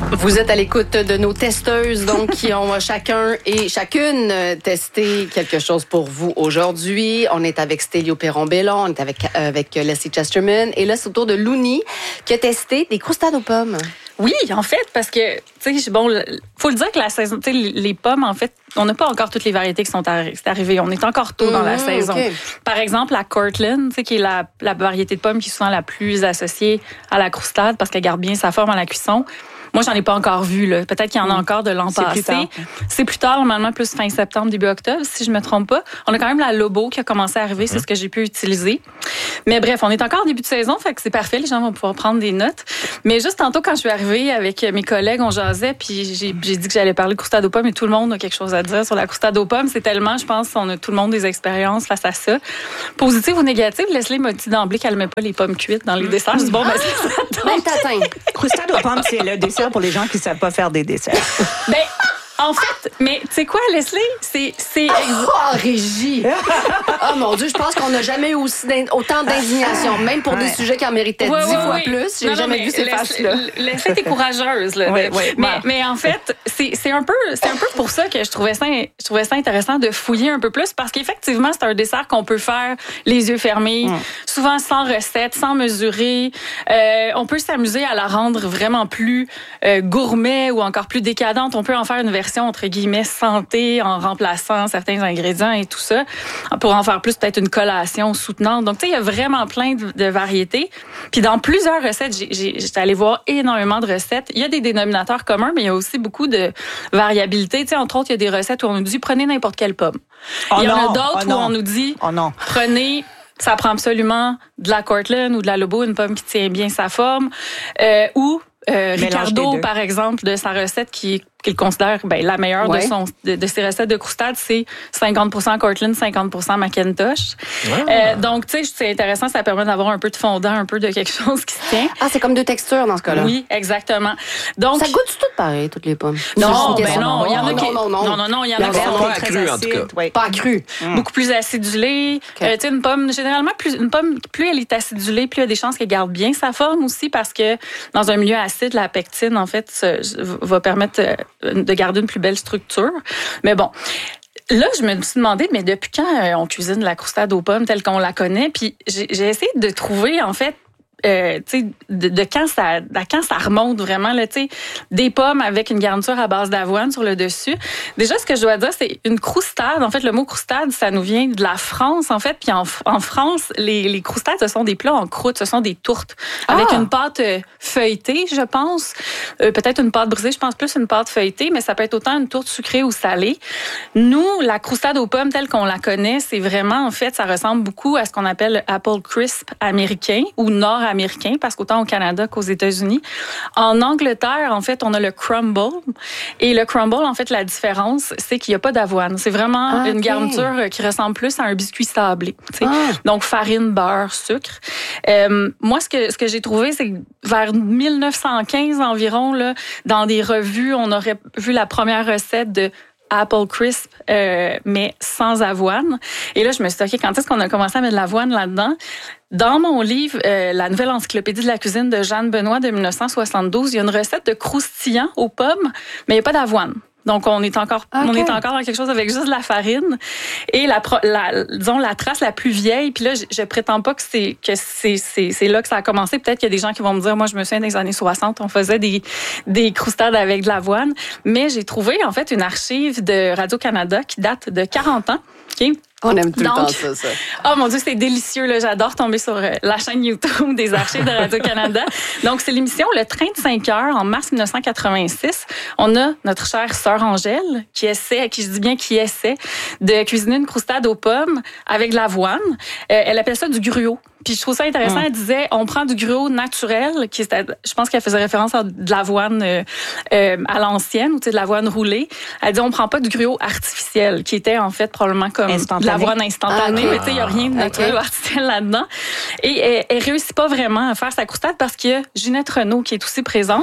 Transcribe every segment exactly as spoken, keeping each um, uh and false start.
Vous êtes à l'écoute de nos testeuses, donc, qui ont chacun et chacune testé quelque chose pour vous aujourd'hui. On est avec Stélio Perron-Bellon, on est avec, avec Leslie Chesterman. Et là, c'est au tour de Louni, qui a testé des croustades aux pommes. Oui, en fait, parce que, tu sais, bon, faut le dire que la saison, tu sais, les pommes, en fait, on n'a pas encore toutes les variétés qui sont arrivées. On est encore tôt mmh, dans la saison. Okay. Par exemple, la Cortland, tu sais, qui est la, la variété de pommes qui est souvent la plus associée à la croustade parce qu'elle garde bien sa forme à la cuisson. Moi, j'en ai pas encore vu, là. Peut-être qu'il y en a encore de l'an c'est passé. Plus tard. C'est plus tard, normalement, plus fin septembre, début octobre, si je me trompe pas. On a quand même la Lobo qui a commencé à arriver, c'est mmh. ce que j'ai pu utiliser. Mais bref, on est encore en début de saison, fait que c'est parfait, les gens vont pouvoir prendre des notes. Mais juste tantôt, quand je suis arrivée avec mes collègues, on jasait, puis j'ai, j'ai dit que j'allais parler de croustade aux pommes, et tout le monde a quelque chose à dire sur la croustade aux pommes. C'est tellement, je pense, on a tout le monde des expériences face à ça. Positive ou négative, Leslie m'a dit d'emblée qu'elle met pas les pommes cuites dans les desserts. Je dis, bon, ben, ça tombe. Ben, croustade aux pommes, c'est le dessert pour les gens qui savent pas faire des desserts. Ben, en fait, mais tu sais quoi, Leslie? C'est. c'est ex- oh, Régie! Oh mon Dieu, je pense qu'on n'a jamais eu aussi d'in- autant d'indignation, même pour ouais. des sujets qui en méritaient ouais, dix ouais, fois ouais. plus. J'ai non, jamais non, vu ces faces-là. Leslie, t'es courageuse, là. Ouais, ouais, mais, ouais. mais en fait, c'est, c'est, un peu, c'est un peu pour ça que je trouvais ça, je trouvais ça intéressant de fouiller un peu plus, parce qu'effectivement, c'est un dessert qu'on peut faire les yeux fermés, mm. souvent sans recette, sans mesurer. Euh, on peut s'amuser à la rendre vraiment plus euh, gourmet ou encore plus décadente. On peut en faire une version entre guillemets santé en remplaçant certains ingrédients et tout ça pour en faire plus peut-être une collation soutenante. Donc tu sais il y a vraiment plein de, de variétés. Puis dans plusieurs recettes, j'ai, j'ai, j'étais allée voir énormément de recettes. Il y a des dénominateurs communs, mais il y a aussi beaucoup de variabilité. Tu sais entre autres, il y a des recettes où on nous dit prenez n'importe quelle pomme. Oh il y en non, a d'autres oh où on nous dit oh non. prenez ça prend absolument de la Cortland ou de la Lobo, une pomme qui tient bien sa forme, euh, ou euh, Ricardo, par exemple, de sa recette qui qu'il considère ben, la meilleure ouais. de, son, de, de ses recettes de croustade, c'est cinquante pour cent Cortland, cinquante pour cent Macintosh. Ah. Euh, donc, tu sais, c'est intéressant, ça permet d'avoir un peu de fondant, un peu de quelque chose qui se tient. Ah, c'est comme deux textures dans ce cas-là. Oui, exactement. Donc, ça goûte tout pareil, toutes les pommes? Non, ben non, il y en a qui... Non, non, non, non, non, il y en a qui sont pas accrues, en tout cas. Oui. Pas accrues. Mm. Beaucoup plus acidulées. Okay. Euh, tu sais, une pomme, généralement, plus, une pomme, plus elle est acidulée, plus il y a des chances qu'elle garde bien sa forme aussi, parce que dans un milieu acide, la pectine, en fait, va permettre de garder une plus belle structure. Mais bon, là, je me suis demandé, mais depuis quand euh, on cuisine la croustade aux pommes telle qu'on la connaît? Puis j'ai, j'ai essayé de trouver, en fait, Euh, tu sais, de, de quand ça, de quand ça remonte vraiment, là, tu sais, des pommes avec une garniture à base d'avoine sur le dessus. Déjà, ce que je dois dire, c'est une croustade. En fait, le mot croustade, ça nous vient de la France, en fait. Puis en, en France, les, les croustades, ce sont des plats en croûte, ce sont des tourtes avec ah. une pâte feuilletée, je pense. Euh, peut-être une pâte brisée, je pense plus une pâte feuilletée, mais ça peut être autant une tourte sucrée ou salée. Nous, la croustade aux pommes telle qu'on la connaît, c'est vraiment, en fait, ça ressemble beaucoup à ce qu'on appelle le Apple Crisp américain ou nord américain, parce qu'autant au Canada qu'aux États-Unis. En Angleterre, en fait, on a le crumble. Et le crumble, en fait, la différence, c'est qu'il n'y a pas d'avoine. C'est vraiment ah, une okay. garniture qui ressemble plus à un biscuit sablé. Ah. Donc, farine, beurre, sucre. Euh, moi, ce que, ce que j'ai trouvé, c'est que vers dix-neuf cent quinze environ, là, dans des revues, on aurait vu la première recette de Apple Crisp, euh, mais sans avoine. Et là, je me suis dit, OK, quand est-ce qu'on a commencé à mettre de l'avoine là-dedans? Dans mon livre, euh, La nouvelle encyclopédie de la cuisine de Jeanne Benoît de dix-neuf cent soixante-douze, il y a une recette de croustillant aux pommes, mais il n'y a pas d'avoine. Donc, on est encore, okay. on est encore dans quelque chose avec juste de la farine. Et la, la, disons, la trace la plus vieille, puis là, je, je prétends pas que c'est, que c'est, c'est, c'est là que ça a commencé. Peut-être qu'il y a des gens qui vont me dire, moi, je me souviens des années soixante, on faisait des, des croustades avec de l'avoine. Mais j'ai trouvé, en fait, une archive de Radio-Canada qui date de quarante ans. Okay? On aime tout Donc, le temps ça, ça. Oh mon Dieu, c'est délicieux. Là. J'adore tomber sur la chaîne YouTube des archives de Radio-Canada. Donc, c'est l'émission Le Train de cinq heures en mars dix-neuf cent quatre-vingt-six. On a notre chère sœur Angèle qui essaie, qui je dis bien qui essaie, de cuisiner une croustade aux pommes avec de l'avoine. Euh, elle appelle ça du gruau. Puis je trouve ça intéressant. Mmh. Elle disait, on prend du gruau naturel, qui est, je pense qu'elle faisait référence à de l'avoine euh, euh, à l'ancienne, ou de l'avoine roulée. Elle dit, on prend pas du gruau artificiel, qui était en fait probablement comme de l'avoine instantanée, ah, okay. mais tu sais, il y a rien de naturel okay. ou artificiel là-dedans. Et elle, elle réussit pas vraiment à faire sa croustade parce qu'il y a Ginette Renault qui est aussi présente.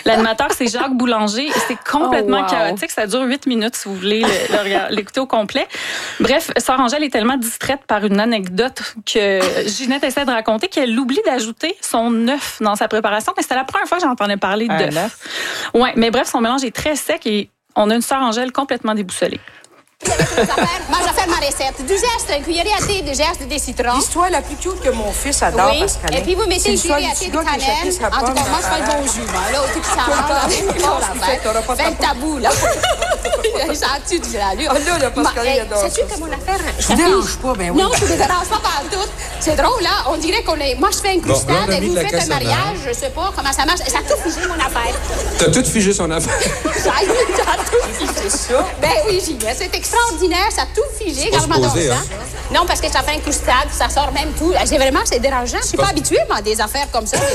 L'animateur, c'est Jacques Boulanger. C'est complètement oh, wow. chaotique. Ça dure huit minutes, si vous voulez le, le, l'écouter au complet. Bref, Sœur Angèle est tellement distraite par une anecdote que Ginette essaie de raconter qu'elle oublie d'ajouter son œuf dans sa préparation. Mais c'était la première fois que j'entendais parler d'œuf. Ouais, mais bref, son mélange est très sec et on a une Sœur Angèle complètement déboussolée. Moi, je vais faire ma recette. Du zeste, une cuillerée à thé de zeste de citron. L'histoire la plus cute que mon fils adore, oui. Pascaline. Et puis vous mettez une cuillerée à thé de cannelle. En tout cas, moi, je fais le bon jus. Là, au tout ça va. Fais le tabou, là. Sens-tu du gelalu? Ah là, là, Pascaline adore ça. C'est-tu que mon affaire? Je vous dérange pas, ben oui. Non, je vous dérange pas par tout. C'est drôle, là. On dirait qu'on est... Moi, je fais une crustade et vous faites un mariage. Je sais pas comment ça marche. Ça a tout figé, mon affaire. T'as tout figé son affaire. Ça a tout figé. ça? Ben oui, j'y vais. C'est extraordinaire. Ça a tout figé. Quand je m'adore ça. Hein? Non, parce que ça fait une crustade, ça sort même tout. C'est vraiment, c'est dérangeant. Je suis pas, pas habituée, moi, à des affaires comme ça.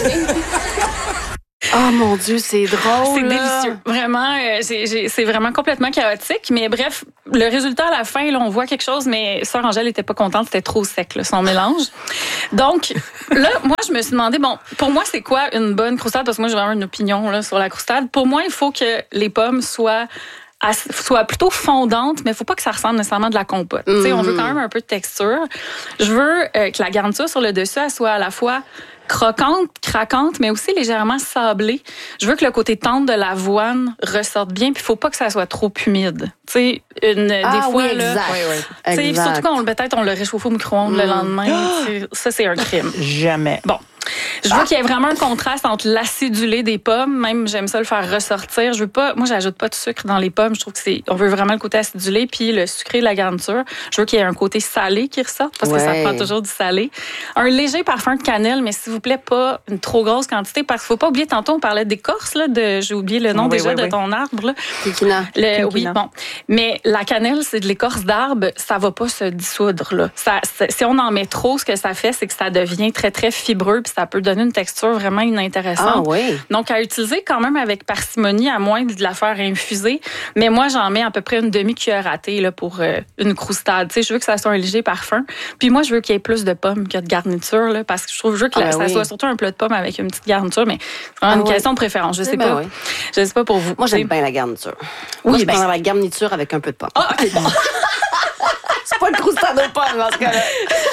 Oh mon Dieu, c'est drôle. C'est délicieux. Vraiment, euh, c'est, j'ai, c'est vraiment complètement chaotique. Mais bref, le résultat à la fin, là, on voit quelque chose, mais Sœur Angèle n'était pas contente, c'était trop sec, là, son mélange. Donc, là, moi, je me suis demandé, bon, pour moi, c'est quoi une bonne croustade? Parce que moi, j'ai vraiment une opinion là, sur la croustade. Pour moi, il faut que les pommes soient... soit plutôt fondante, mais il ne faut pas que ça ressemble nécessairement de la compote. Mm. T'sais, on veut quand même un peu de texture. Je veux euh, que la garniture sur le dessus, elle soit à la fois croquante, craquante, mais aussi légèrement sablée. Je veux que le côté tendre de l'avoine ressorte bien, puis il ne faut pas que ça soit trop humide. Tu sais, une ah, des fois oui, là, exact. Oui, oui. Exact. Surtout quand on, peut-être on le réchauffe au micro-ondes mm. le lendemain, oh! Ça c'est un crime. Jamais. Bon. Je veux ah. qu'il y ait vraiment un contraste entre l'acidulé des pommes. Même, j'aime ça le faire ressortir. Je veux pas, moi, j'ajoute pas de sucre dans les pommes. Je trouve que c'est, on veut vraiment le côté acidulé puis le sucré de la garniture. Je veux qu'il y ait un côté salé qui ressorte parce ouais. que ça prend toujours du salé. Un léger parfum de cannelle, mais s'il vous plaît, pas une trop grosse quantité parce qu'il faut pas oublier, tantôt, on parlait d'écorce, là, de, j'ai oublié le nom oui, déjà oui, de oui. ton arbre, là. Quinquina. Le, oui, bon. Mais la cannelle, c'est de l'écorce d'arbre, ça va pas se dissoudre, là. Ça, si on en met trop, ce que ça fait, c'est que ça devient très, très fibreux puis ça peut donner une texture vraiment inintéressante. Ah oui. Donc, à utiliser quand même avec parcimonie, à moins de la faire infuser. Mais moi, j'en mets à peu près une demi-cuillère à thé là, pour euh, une croustade. Tu sais, je veux que ça soit un léger parfum. Puis moi, je veux qu'il y ait plus de pommes que de garniture, là, parce que je trouve je veux que ah, la, ça oui. soit surtout un plat de pommes avec une petite garniture. Mais c'est vraiment ah, une oui. question de préférence. Je sais ben pas. Oui. Je sais pas pour vous. Moi, j'aime bien la garniture. Oui, moi, je ben... prends la garniture avec un peu de pommes. Ah, okay, bon. C'est pas une croustade aux pommes, dans ce cas-là.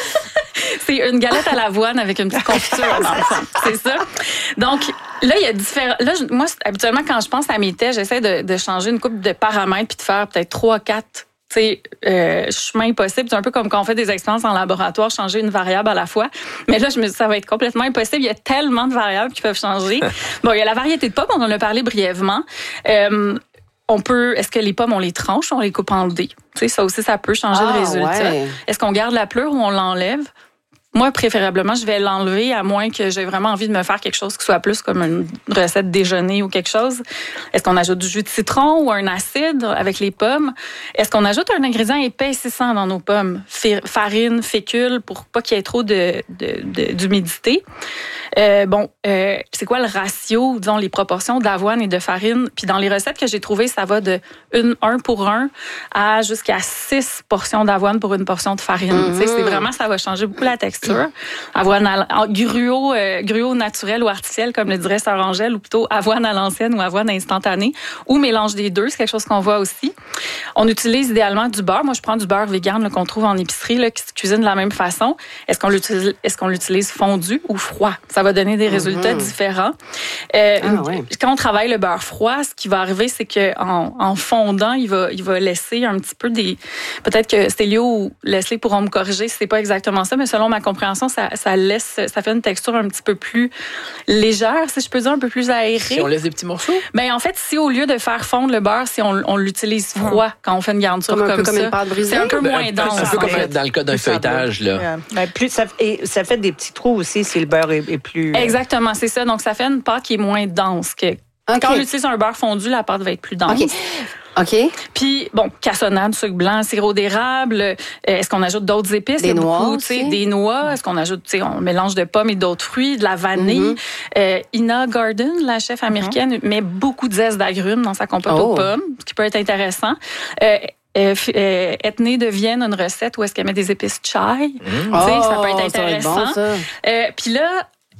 C'est une galette à l'avoine avec une petite confiture dans le fond. C'est ça. Donc, là, il y a différents... Là, moi, habituellement, quand je pense à mes tests, j'essaie de, de changer une couple de paramètres puis de faire peut-être trois, quatre tu sais, euh, chemin possible. C'est un peu comme quand on fait des expériences en laboratoire, changer une variable à la fois. Mais là, je me dis, ça va être complètement impossible. Il y a tellement de variables qui peuvent changer. Bon, il y a la variété de pommes, on en a parlé brièvement. Euh, On peut, est-ce que les pommes, on les tranche ou on les coupe en dés? Tu sais, ça aussi, ça peut changer ah, le résultat. Ouais. Est-ce qu'on garde la pleure ou on l'enlève? Moi, préférablement, je vais l'enlever à moins que j'ai vraiment envie de me faire quelque chose qui soit plus comme une recette déjeuner ou quelque chose. Est-ce qu'on ajoute du jus de citron ou un acide avec les pommes? Est-ce qu'on ajoute un ingrédient épaississant dans nos pommes? Farine, fécule, pour pas qu'il y ait trop de, de, de, d'humidité. Euh, bon, euh, c'est quoi le ratio, disons, les proportions d'avoine et de farine? Puis dans les recettes que j'ai trouvées, ça va de une, un pour un à jusqu'à six portions d'avoine pour une portion de farine. Mm-hmm. Tu sais, c'est vraiment, ça va changer beaucoup la texture. Avoine à, gruau, euh, gruau naturel ou artificiel, comme le dirait Sœur Angèle, ou plutôt avoine à l'ancienne ou avoine instantanée, ou mélange des deux, c'est quelque chose qu'on voit aussi. On utilise idéalement du beurre. Moi, je prends du beurre vegan là, qu'on trouve en épicerie, là, qui se cuisine de la même façon. Est-ce qu'on l'utilise, est-ce qu'on l'utilise fondu ou froid? Ça va donner des résultats mm-hmm. différents. Euh, ah, ouais. Quand on travaille le beurre froid, ce qui va arriver, c'est qu'en en fondant, il va, il va laisser un petit peu des... Peut-être que Stélio ou Leslie pourront me corriger si c'est pas exactement ça, mais selon ma compréhension, ça, ça laisse, ça fait une texture un petit peu plus légère, si je peux dire, un peu plus aérée. Si on laisse des petits morceaux? Ben, en fait, si au lieu de faire fondre le beurre, si on, on l'utilise froid mmh. quand on fait une garniture comme, comme, un peu ça, comme une pâte brisée. C'est un peu moins dense. Un peu comme dans le cas d'un feuilletage, là. Yeah. Ben, plus ça, et ça fait des petits trous aussi si le beurre est, est plus... Exactement, c'est ça. Donc, ça fait une pâte qui est moins dense. Que... Okay. Quand on utilise un beurre fondu, la pâte va être plus dense. OK. OK. Puis, bon, cassonade, sucre blanc, sirop d'érable. Euh, est-ce qu'on ajoute d'autres épices? Des noix beaucoup, aussi. Des noix. Est-ce qu'on ajoute, tu sais, on mélange de pommes et d'autres fruits, de la vanille. Mm-hmm. Euh, Ina Garten, la chef américaine, mm-hmm. met beaucoup de zeste d'agrumes dans sa compote oh. aux pommes, ce qui peut être intéressant. Euh, Euh, euh, Ethné de Vienne, une recette où est-ce qu'elle met des épices chai. Mmh. Oh, ça peut être intéressant. Bon, euh, Puis là,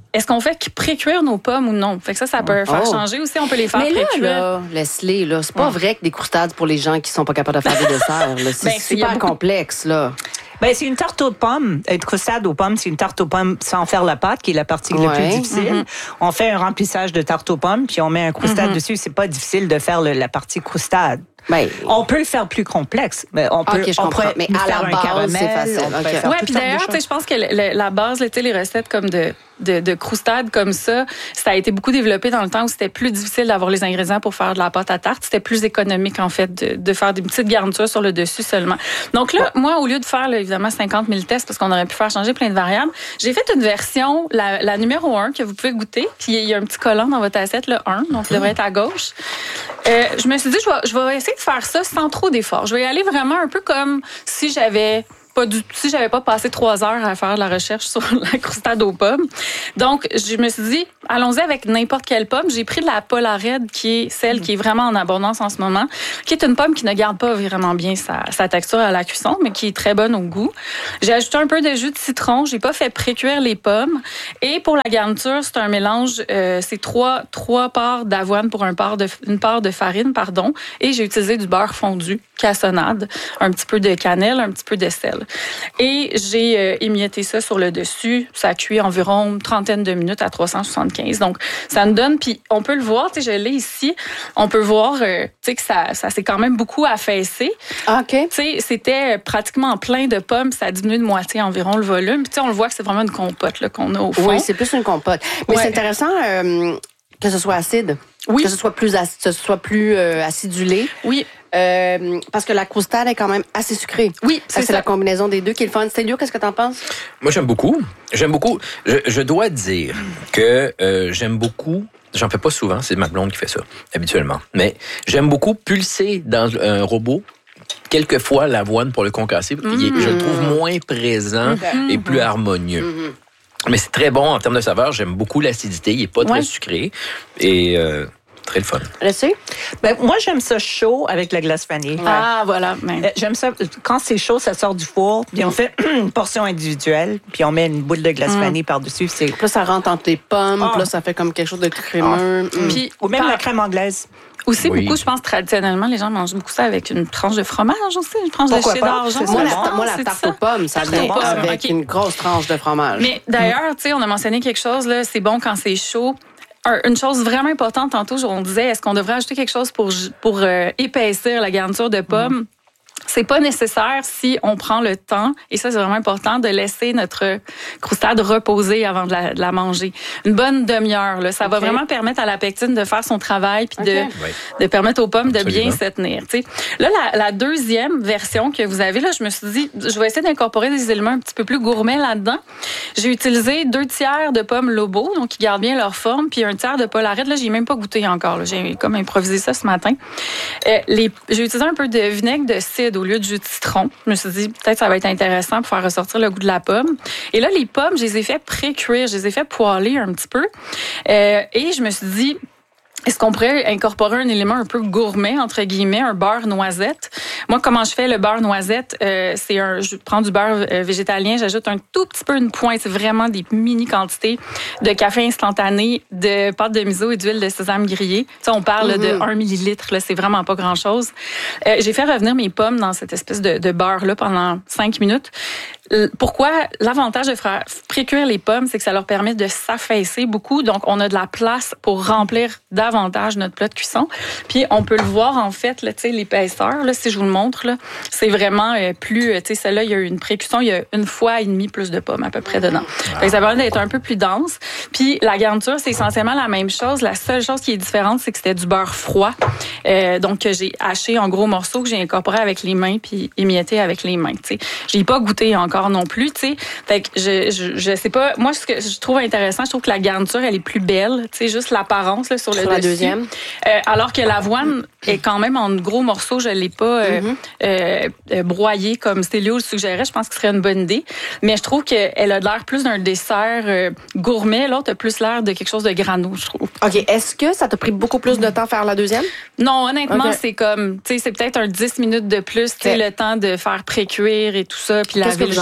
est-ce qu'on fait pré-cuire nos pommes ou non? Fait que ça, ça peut faire Oh. changer aussi. On peut les faire Mais là, pré-cuire. là, Leslie, là, c'est pas Ouais. vrai que des croustades pour les gens qui sont pas capables de faire des desserts. Là. C'est Ben, c'est- il y a super beaucoup- complexe, là. Ben, c'est une tarte aux pommes. Une croustade aux pommes, c'est une tarte aux pommes sans faire la pâte, qui est la partie la Ouais. plus difficile. Mm-hmm. On fait un remplissage de tarte aux pommes, puis on met un croustade dessus. C'est pas difficile de faire le- la partie croustade. Ben, On peut le faire plus complexe. Mais on peut, Ok, je on comprends. pourrait Mais à faire la un base, caramel, c'est facile. on pourrait Ok. faire Ouais, toutes puis sortes de d'ailleurs, tu sais, choses. je pense que le- le- la base, là, tu sais, les recettes comme de, de, de croustade comme ça, ça a été beaucoup développé dans le temps où c'était plus difficile d'avoir les ingrédients pour faire de la pâte à tarte. C'était plus économique, en fait, de, de faire des petites garnitures sur le dessus seulement. Donc là, moi, au lieu de faire, là, évidemment, cinquante mille tests, parce qu'on aurait pu faire changer plein de variables, j'ai fait une version, la, la numéro un, que vous pouvez goûter. Puis il y a un petit collant dans votre assiette, le un, donc il devrait être à gauche. Euh, je me suis dit, je vais, je vais essayer de faire ça sans trop d'efforts. Je vais y aller vraiment un peu comme si j'avais pas du si j'avais pas passé trois heures à faire de la recherche sur la croustade aux pommes. Donc, je me suis dit, allons-y avec n'importe quelle pomme. J'ai pris de la Polarade, qui est celle qui est vraiment en abondance en ce moment, qui est une pomme qui ne garde pas vraiment bien sa, sa texture à la cuisson, mais qui est très bonne au goût. J'ai ajouté un peu de jus de citron. J'ai pas fait pré-cuire les pommes. Et pour la garniture, c'est un mélange, euh, c'est trois, trois parts d'avoine pour un part de, une part de farine, pardon. Et j'ai utilisé du beurre fondu, cassonade, un petit peu de cannelle, un petit peu de sel. Et j'ai euh, émietté ça sur le dessus. Ça cuit environ une trentaine de minutes à trois cent soixante-quinze. Donc, ça nous donne, puis on peut le voir, tu sais, je l'ai ici, on peut voir, euh, tu sais, que ça, ça s'est quand même beaucoup affaissé. OK. Tu sais, c'était pratiquement plein de pommes, ça a diminué de moitié environ le volume. Puis, tu sais, on le voit que c'est vraiment une compote là, qu'on a au fond. Oui, c'est plus une compote. Mais Ouais. c'est intéressant euh, que ce soit acide. Oui. Que ce soit plus, ac- que ce soit plus euh, acidulé. Oui. Euh, parce que la croustade est quand même assez sucrée. Oui, c'est c'est C'est ça. la combinaison des deux qui est le fun. Stélio, qu'est-ce que t'en penses? Moi, j'aime beaucoup. J'aime beaucoup. Je, je dois dire que euh, j'aime beaucoup. J'en fais pas souvent, c'est ma blonde qui fait ça, habituellement. Mais j'aime beaucoup pulser dans un robot quelquefois l'avoine pour le concasser. Il est- je le trouve moins présent et plus harmonieux. Mais c'est très bon en termes de saveur. J'aime beaucoup l'acidité. Il est pas très Ouais. sucré. Et euh, très le fun. Laissez? Ben, moi, j'aime ça chaud avec la glace vanille. Ah, voilà. Ben, Euh, J'aime ça. Quand c'est chaud, ça sort du four. Puis on fait une portion individuelle. Puis on met une boule de glace vanille par-dessus. C'est... Puis là, ça rentre entre les pommes. Ah. Puis là, ça fait comme quelque chose de crémeux. Mm. Puis, Ou même par- la crème anglaise. aussi, Oui. beaucoup, je pense, traditionnellement, les gens mangent beaucoup ça avec une tranche de fromage aussi, une tranche Pourquoi de pas? cheddar jaune. C'est Moi, ça. la, Je pense, moi, la c'est tarte ça. aux pommes, ça Tarte vient aux pommes, avec ok. une grosse tranche de fromage. Mais d'ailleurs, tu sais, on a mentionné quelque chose, là, c'est bon quand c'est chaud. Un- Une chose vraiment importante, tantôt, on disait, est-ce qu'on devrait ajouter quelque chose pour, pour euh, épaissir la garniture de pommes? C'est pas nécessaire si on prend le temps, et ça c'est vraiment important, de laisser notre croustade reposer avant de la, de la manger. Une bonne demi-heure, là, ça va Ok. vraiment permettre à la pectine de faire son travail puis de, Ok. Oui. de permettre aux pommes de Absolument. bien se tenir. tu sais. Là, la, la deuxième version que vous avez, là, je me suis dit, je vais essayer d'incorporer des éléments un petit peu plus gourmets là-dedans. J'ai utilisé deux tiers de pommes Lobo, donc qui gardent bien leur forme, puis un tiers de Polarade. Là, j'ai même pas goûté encore. là. J'ai comme improvisé ça ce matin. Euh, les, j'ai utilisé un peu de vinaigre de cidre au lieu de jus de citron. Je me suis dit, peut-être ça va être intéressant pour faire ressortir le goût de la pomme. Et là, les pommes, je les ai fait pré-cuire, je les ai fait poêler un petit peu. Euh, et je me suis dit, est-ce qu'on pourrait incorporer un élément un peu gourmet, entre guillemets, un beurre noisette? Moi, comment je fais le beurre noisette? Euh, c'est un, je prends du beurre euh, végétalien, j'ajoute un tout petit peu, une pointe, c'est vraiment des mini quantités de café instantané, de pâte de miso et d'huile de sésame grillée. Tu sais, on parle là, de un millilitre, là, c'est vraiment pas grand-chose. Euh, j'ai fait revenir mes pommes dans cette espèce de, de beurre-là pendant cinq minutes. Euh, Pourquoi? L'avantage de faire pré-cuire les pommes, c'est que ça leur permet de s'affaisser beaucoup. Donc, on a de la place pour remplir davantage notre plat de cuisson. Puis, on peut le voir, en fait, là, tu sais, l'épaisseur, là, si je vous le montre, là, c'est vraiment euh, plus... Tu sais, celle-là, il y a eu une pré-cuisson, il y a une fois et demie plus de pommes à peu près dedans. Fait que ça permet d'être un peu plus dense. Puis, la garniture, c'est essentiellement la même chose. La seule chose qui est différente, c'est que c'était du beurre froid. Euh, donc, que j'ai haché en gros morceaux, que j'ai incorporé avec les mains puis émietté avec les mains, tu sais. J'ai pas goûté encore non plus, tu sais. Fait que je, je, je sais pas. Moi, ce que je trouve intéressant, je trouve que la garniture, elle est plus belle, tu sais, juste l'apparence, là, sur le Sur la dessus. deuxième. Euh, alors que l'avoine est quand même en gros morceaux. Je l'ai pas euh, Mm-hmm. euh, euh, broyée comme Stélio le suggérait. Je pense que ce serait une bonne idée. Mais je trouve qu'elle a l'air plus d'un dessert euh, gourmet. L'autre a plus l'air de quelque chose de grano, je trouve. OK. Est-ce que ça t'a pris beaucoup plus de temps à faire la deuxième? Non, honnêtement, Ok. c'est comme, tu sais, c'est peut-être un dix minutes de plus, tu sais, Ok. le temps de faire pré-cuire et tout ça, puis laver Qu'est-ce que le vous en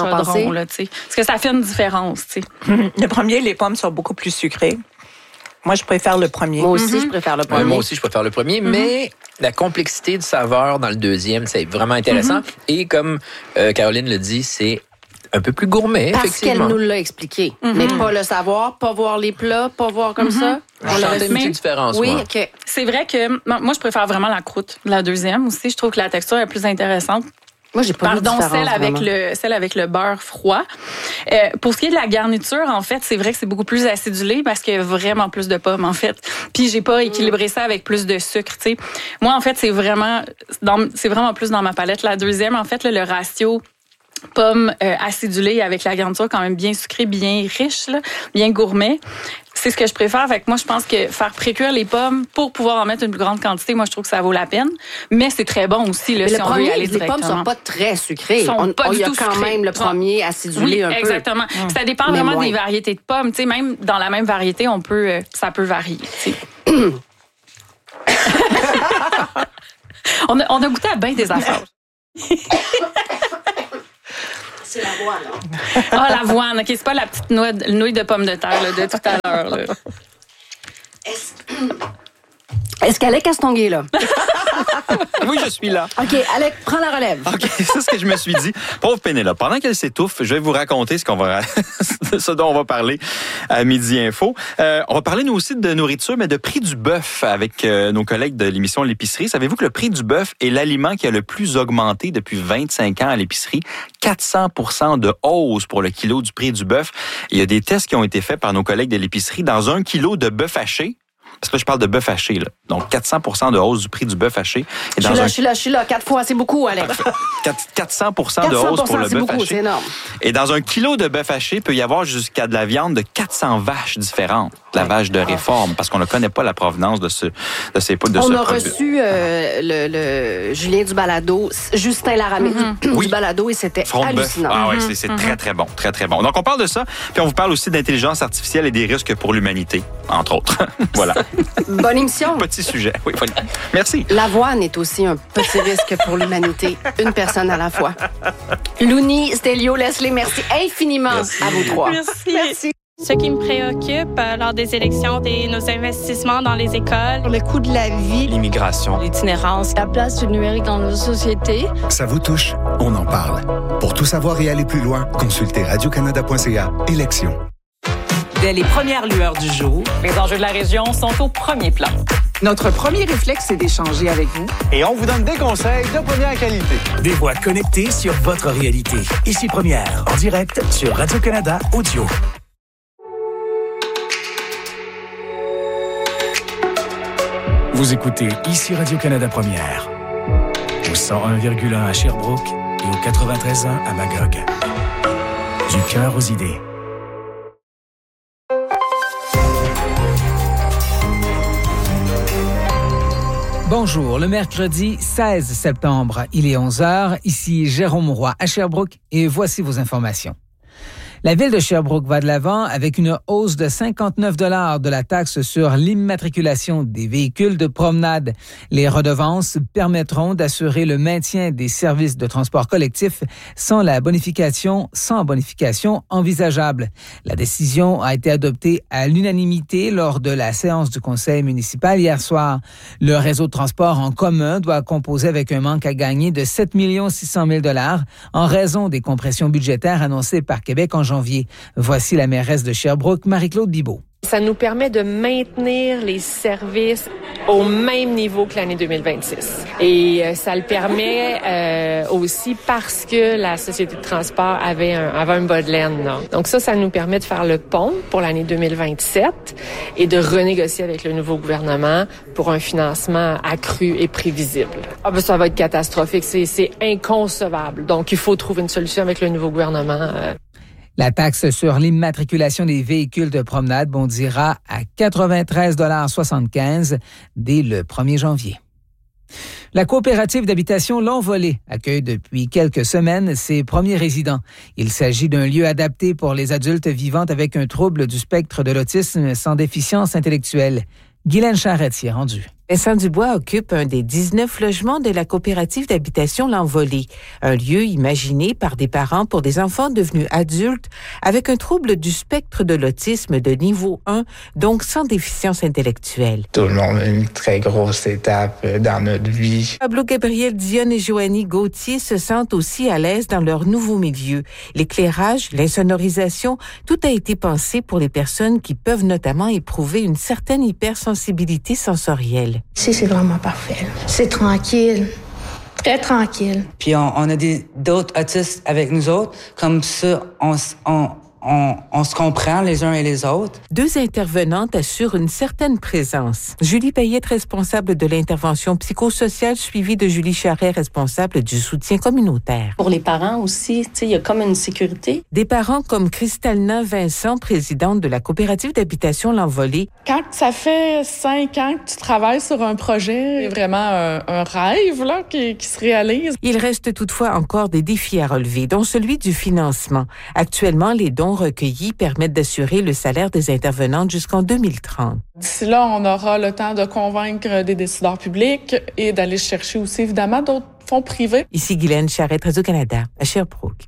en pensez? chaudron, là, tu sais. Parce que ça fait une différence, tu sais. Le premier, les pommes sont beaucoup plus sucrées. Moi, je préfère le premier. Moi aussi, mm-hmm. je préfère le premier. Ouais, moi aussi, je préfère le premier, mm-hmm. mais la complexité de saveur dans le deuxième, c'est vraiment intéressant. Mm-hmm. Et comme euh, Caroline le dit, c'est un peu plus gourmet, parce effectivement. Parce qu'elle nous l'a expliqué. Mm-hmm. Mais pas le savoir, pas voir les plats, pas voir comme mm-hmm. ça. On l'aurait une petite différence, oui, moi. OK. C'est vrai que moi, je préfère vraiment la croûte. La deuxième aussi, je trouve que la texture est plus intéressante. Moi, j'ai pas Pardon, vu de différence, celle avec vraiment. le celle avec le beurre froid. Euh, pour ce qui est de la garniture, en fait, c'est vrai que c'est beaucoup plus acidulé parce qu'il y a vraiment plus de pommes, en fait. Puis j'ai pas équilibré ça avec plus de sucre, tu sais. Moi, en fait, c'est vraiment dans, c'est vraiment plus dans ma palette. La deuxième, en fait, là, le ratio pommes euh, acidulées avec la garniture quand même bien sucrée, bien riche, là, bien gourmet. C'est ce que je préfère. Fait que moi, je pense que faire précuire les pommes pour pouvoir en mettre une plus grande quantité, moi, je trouve que ça vaut la peine. Mais c'est très bon aussi, là, mais si le on premier, veut y aller les directement. pommes sont pas très sucrées. Sont on, pas on du y a tout quand sucrées. même le premier acidulé oui, un peu. Exactement. Mmh. Ça dépend mais vraiment moins. des variétés de pommes. Tu sais, même dans la même variété, on peut, euh, ça peut varier. on, a, on a goûté à bien des affaires. C'est l'avoine. Hein? Ah, l'avoine. OK, c'est pas la petite nouille, nouille de pomme de terre là, de tout à l'heure. Là. Est-ce, Est-ce qu'Alec Castonguay est là? Oui, je suis là. OK, Alec, prends la relève. OK, c'est ce que je me suis dit. Pauvre Pénélope, pendant qu'elle s'étouffe, je vais vous raconter ce qu'on va, ce dont on va parler à Midi Info. Euh, on va parler nous aussi de nourriture, mais de prix du bœuf avec euh, nos collègues de l'émission L'Épicerie. Savez-vous que le prix du bœuf est l'aliment qui a le plus augmenté depuis vingt-cinq ans à l'épicerie? quatre cents pour cent de hausse pour le kilo du prix du bœuf. Il y a des tests qui ont été faits par nos collègues de l'épicerie. Dans un kilo de bœuf haché, parce que là, je parle de bœuf haché, là. Donc, quatre cents pour cent de hausse du prix du bœuf haché. Et je suis là, un... je suis là, je suis là. Quatre fois, c'est beaucoup, Alex. quatre cents pour cent de hausse pour le bœuf haché. C'est énorme. Et dans un kilo de bœuf haché, il peut y avoir jusqu'à de la viande de quatre cents vaches différentes. De la ouais. vache de réforme, parce qu'on ne connaît pas la provenance de, ce, de ces de On ce a produit. reçu euh, le, le Julien du Balado, Justin Laramé mm-hmm. du, oui. du Balado, et c'était Front hallucinant. Ah oui, c'est, c'est mm-hmm. très, très bon. Très, très bon. Donc, on parle de ça, puis on vous parle aussi d'intelligence artificielle et des risques pour l'humanité, entre autres. Voilà. Bonne émission. Petit sujet. Oui, voilà. Merci. L'avoine est aussi un petit risque pour l'humanité. Une personne à la fois. Louni, Stélio, Leslie, merci infiniment merci. À vous trois. Merci. Merci. Ce qui me préoccupe euh, lors des élections, c'est nos investissements dans les écoles, le coût de la vie, l'immigration, l'itinérance, la place du numérique dans nos sociétés. Ça vous touche? On en parle. Pour tout savoir et aller plus loin, consultez radio canada point c a élections. Dès les premières lueurs du jour, les enjeux de la région sont au premier plan. Notre premier réflexe, c'est d'échanger avec vous. Et on vous donne des conseils de première qualité. Des voix connectées sur votre réalité. Ici Première, en direct sur Radio-Canada Audio. Vous écoutez Ici Radio-Canada Première. Au cent un virgule un à Sherbrooke et au quatre-vingt-treize virgule un à Magog. Du cœur aux idées. Bonjour, le mercredi seize septembre, il est onze heures, ici Jérôme Roy à Sherbrooke et voici vos informations. La ville de Sherbrooke va de l'avant avec une hausse de cinquante-neuf dollars de la taxe sur l'immatriculation des véhicules de promenade. Les redevances permettront d'assurer le maintien des services de transport collectif sans la bonification, sans bonification envisageable. La décision a été adoptée à l'unanimité lors de la séance du conseil municipal hier soir. Le réseau de transport en commun doit composer avec un manque à gagner de sept millions six cent mille dollars en raison des compressions budgétaires annoncées par Québec en janvier. Voici la mairesse de Sherbrooke, Marie-Claude Bibeau. Ça nous permet de maintenir les services au même niveau que l'année deux mille vingt-six. Et euh, ça le permet euh, aussi parce que la société de transport avait un, avait un bas de laine. Là. Donc ça, ça nous permet de faire le pont pour l'année deux mille vingt-sept et de renégocier avec le nouveau gouvernement pour un financement accru et prévisible. Ah ben ça va être catastrophique, c'est, c'est inconcevable. Donc il faut trouver une solution avec le nouveau gouvernement. Euh. La taxe sur l'immatriculation des véhicules de promenade bondira à quatre-vingt-treize dollars soixante-quinze dès le premier janvier. La coopérative d'habitation L'Envolée accueille depuis quelques semaines ses premiers résidents. Il s'agit d'un lieu adapté pour les adultes vivant avec un trouble du spectre de l'autisme sans déficience intellectuelle. Guylaine Charrette s'y est rendue. Vincent Dubois occupe un des dix-neuf logements de la coopérative d'habitation L'Envolée, un lieu imaginé par des parents pour des enfants devenus adultes avec un trouble du spectre de l'autisme de niveau un, donc sans déficience intellectuelle. Tout le monde a une très grosse étape dans notre vie. Pablo Gabriel Dionne et Joanie Gauthier se sentent aussi à l'aise dans leur nouveau milieu. L'éclairage, l'insonorisation, tout a été pensé pour les personnes qui peuvent notamment éprouver une certaine hypersensibilité sensorielle. Ici, c'est vraiment parfait. C'est tranquille, très tranquille. Puis on, on a des, d'autres autistes avec nous autres. Comme ça, on, on, on, on se comprend les uns et les autres. Deux intervenantes assurent une certaine présence. Julie Payette, responsable de l'intervention psychosociale, suivie de Julie Charret, responsable du soutien communautaire. Pour les parents aussi, tu sais, il y a comme une sécurité. Des parents comme Cristalina Vincent, présidente de la coopérative d'habitation L'Envolée. Quand ça fait cinq ans que tu travailles sur un projet, c'est vraiment un, un rêve là, qui, qui se réalise. Il reste toutefois encore des défis à relever, dont celui du financement. Actuellement, les dons recueillis permettent d'assurer le salaire des intervenantes jusqu'en deux mille trente. D'ici là, on aura le temps de convaincre des décideurs publics et d'aller chercher aussi, évidemment, d'autres fonds privés. Ici Guylaine Charette, Radio-Canada, à Sherbrooke.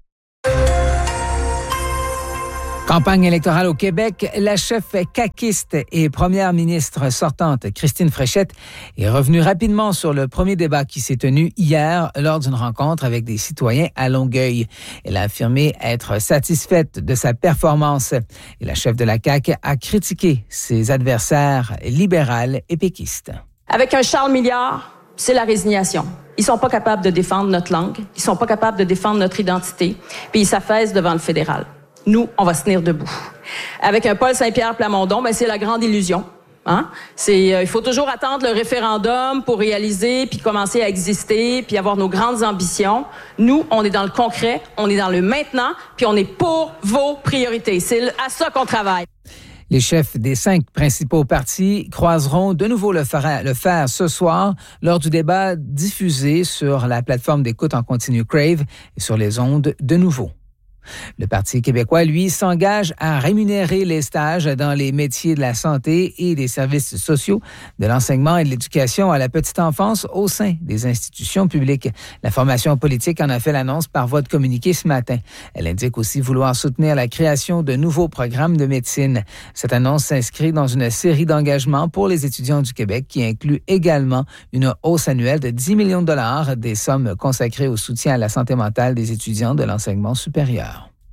Campagne électorale au Québec, la chef caquiste et première ministre sortante, Christine Fréchette, est revenue rapidement sur le premier débat qui s'est tenu hier lors d'une rencontre avec des citoyens à Longueuil. Elle a affirmé être satisfaite de sa performance. Et la chef de la C A Q a critiqué ses adversaires libérales et péquistes. Avec un Charles Milliard, c'est la résignation. Ils sont pas capables de défendre notre langue, ils sont pas capables de défendre notre identité, puis ils s'affaissent devant le fédéral. Nous, on va se tenir debout. Avec un Paul Saint-Pierre Plamondon, ben c'est la grande illusion. Hein? C'est, euh, il faut toujours attendre le référendum pour réaliser, puis commencer à exister, puis avoir nos grandes ambitions. Nous, on est dans le concret, on est dans le maintenant, puis on est pour vos priorités. C'est à ça qu'on travaille. Les chefs des cinq principaux partis croiseront de nouveau le fer, le fer ce soir lors du débat diffusé sur la plateforme d'écoute en continu Crave et sur les ondes de nouveau. Le Parti québécois, lui, s'engage à rémunérer les stages dans les métiers de la santé et des services sociaux, de l'enseignement et de l'éducation à la petite enfance au sein des institutions publiques. La formation politique en a fait l'annonce par voie de communiqué ce matin. Elle indique aussi vouloir soutenir la création de nouveaux programmes de médecine. Cette annonce s'inscrit dans une série d'engagements pour les étudiants du Québec qui inclut également une hausse annuelle de dix millions de dollars des sommes consacrées au soutien à la santé mentale des étudiants de l'enseignement supérieur.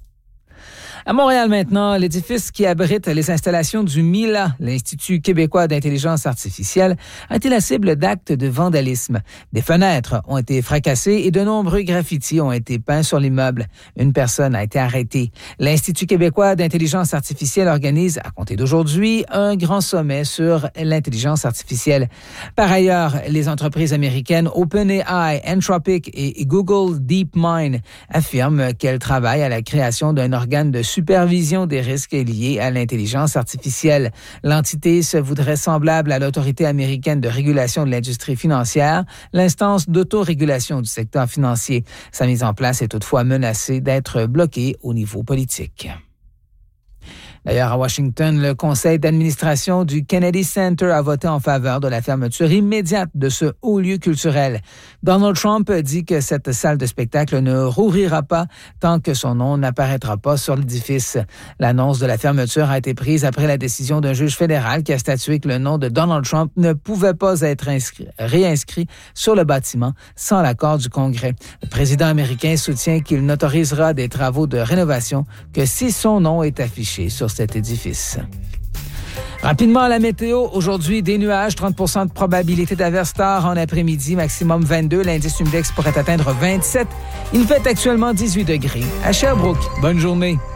À Montréal maintenant, l'édifice qui abrite les installations du MILA, l'Institut québécois d'intelligence artificielle, a été la cible d'actes de vandalisme. Des fenêtres ont été fracassées et de nombreux graffitis ont été peints sur l'immeuble. Une personne a été arrêtée. L'Institut québécois d'intelligence artificielle organise, à compter d'aujourd'hui, un grand sommet sur l'intelligence artificielle. Par ailleurs, les entreprises américaines OpenAI, Anthropic et Google DeepMind affirment qu'elles travaillent à la création d'un organe de supervision des risques liés à l'intelligence artificielle. L'entité se voudrait semblable à l'Autorité américaine de régulation de l'industrie financière, l'instance d'autorégulation du secteur financier. Sa mise en place est toutefois menacée d'être bloquée au niveau politique. D'ailleurs, à Washington, le conseil d'administration du Kennedy Center a voté en faveur de la fermeture immédiate de ce haut lieu culturel. Donald Trump dit que cette salle de spectacle ne rouvrira pas tant que son nom n'apparaîtra pas sur l'édifice. L'annonce de la fermeture a été prise après la décision d'un juge fédéral qui a statué que le nom de Donald Trump ne pouvait pas être inscrit, réinscrit sur le bâtiment sans l'accord du Congrès. Le président américain soutient qu'il n'autorisera des travaux de rénovation que si son nom est affiché sur cet édifice. Rapidement, la météo. Aujourd'hui, des nuages, trente pour cent de probabilité d'averse tard en après-midi, maximum vingt-deux. L'indice humidex pourrait atteindre vingt-sept. Il fait actuellement dix-huit degrés. À Sherbrooke, bonne journée.